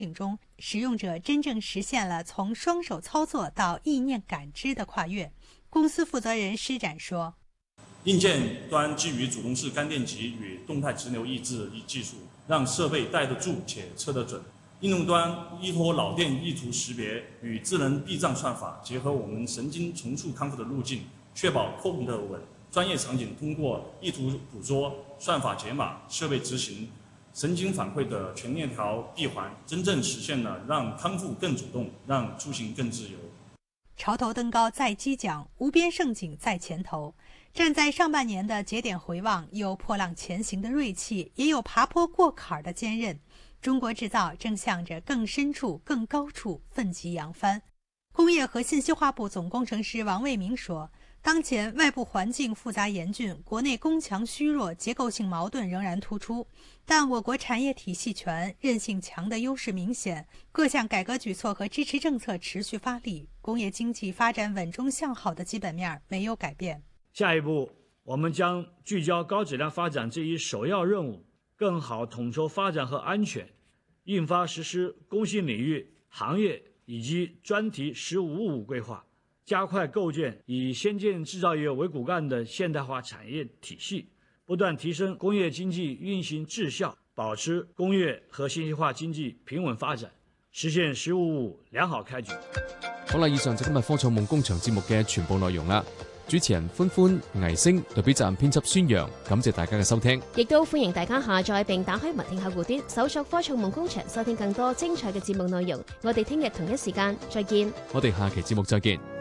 中，使用者真正实现了从双手操作到意念感知的跨越。公司负责人施展说， 硬件端基于主动式干电极与动态直流抑制技术，让设备带得住且测得准。应用端依托脑电意图识别与智能避障算法，结合我们神经重塑康复的路径，确保控得稳。专业场景通过意图捕捉、算法解码、设备执行、神经反馈的全链条闭环，真正实现了让康复更主动，让出行更自由。 潮头登高在击桨，无边盛景在前头。站在上半年的节点回望，有破浪前行的锐气，也有爬坡过坎的坚韧。中国制造正向着更深处、更高处奋楫扬帆。工业和信息化部总工程师王卫明说，当前外部环境复杂严峻，国内攻强虚弱结构性矛盾仍然突出，但我国产业体系全、韧性强的优势明显，各项改革举措和支持政策持续发力，工业经济发展稳中向好的基本面没有改变。 下一步，我们将聚焦高质量发展这一首要任务，更好统筹发展和安全，印发实施工信领域、行业以及专题“十五五”规划，加快构建以先进制造业为骨干的现代化产业体系，不断提升工業經濟運行質效，保持工業和信息化經濟平穩發展，實現“十五五”良好開局。 好啦，以上就今日科創夢工場節目嘅全部內容啦。主持人歡歡、倪星，代表站編輯孫陽，感謝大家嘅收聽。 亦都歡迎大家下載並打開文聽客戶端，搜索科創夢工場，收聽更多精彩嘅節目內容。我哋聽日同一時間再見。 我哋下期節目再見。